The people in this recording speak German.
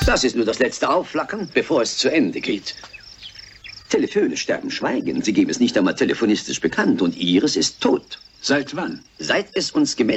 Das ist nur das letzte Aufflackern, bevor es zu Ende geht. Telefone sterben schweigend. Sie geben es nicht einmal telefonistisch bekannt und Ihres ist tot. Seit wann? Seit es uns gemeldet